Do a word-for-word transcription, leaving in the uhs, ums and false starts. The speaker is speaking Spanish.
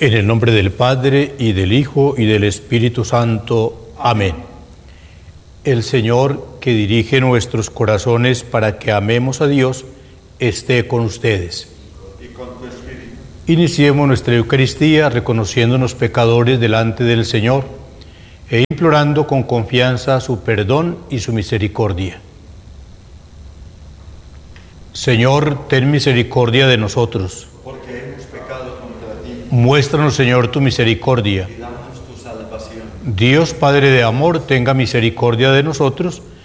En el nombre del Padre, y del Hijo, y del Espíritu Santo. Amén. El Señor, que dirige nuestros corazones para que amemos a Dios, esté con ustedes. Y con tu espíritu. Iniciemos nuestra Eucaristía reconociéndonos pecadores delante del Señor e implorando con confianza su perdón y su misericordia. Señor, ten misericordia de nosotros. Porque hemos pecado contra ti. Muéstranos, Señor, tu misericordia. Y danos tu salvación. Dios Padre de amor, tenga misericordia de nosotros